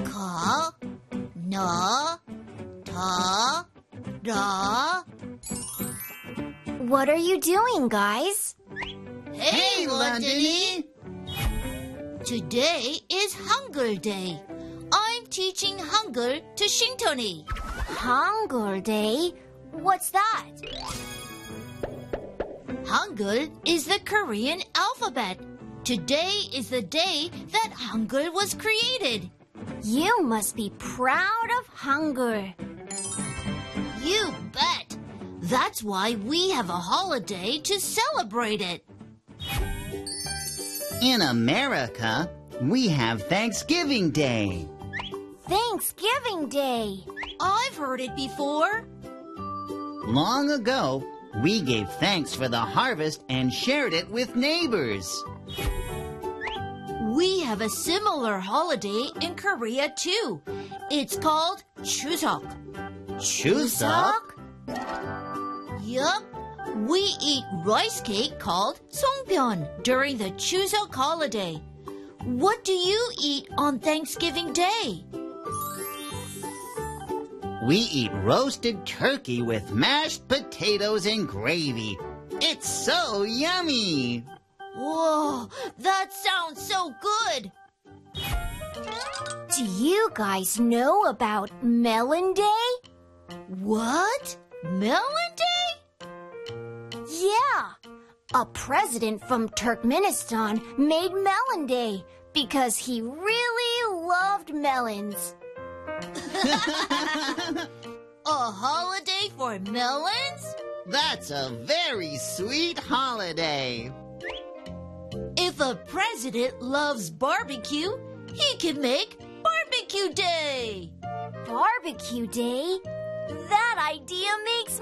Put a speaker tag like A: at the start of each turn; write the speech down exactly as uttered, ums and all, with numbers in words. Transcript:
A: Ka, na, ta, ra.
B: What are you doing, guys?
A: Hey, Londony! Today is Hangul Day. I'm teaching Hangul to Shintoni.
B: Hangul Day? What's that?
A: Hangul is the Korean alphabet. Today is the day that Hangul was created.
B: You must be proud of Hangul.
A: You bet! That's why we have a holiday to celebrate it.
C: In America, we have Thanksgiving Day.
B: Thanksgiving Day.
A: I've heard it before.
C: Long ago, we gave thanks for the harvest and shared it with neighbors.
A: We have a similar holiday in Korea too. It's called Chuseok.
C: Chuseok?
A: Yup. We eat rice cake called Songpyeon during the Chuseok holiday. What do you eat on Thanksgiving Day?
C: We eat roasted turkey with mashed potatoes and gravy. It's so yummy!
A: Whoa, that sounds so good!
B: Do you guys know about Melon Day?
A: What? Melon Day?
B: Yeah. A president from Turkmenistan made Melon Day because he really loved melons.
A: A holiday for melons?
C: That's a very sweet holiday.
A: If a president loves barbecue, he can make Barbecue Day.
B: Barbecue Day? That idea makes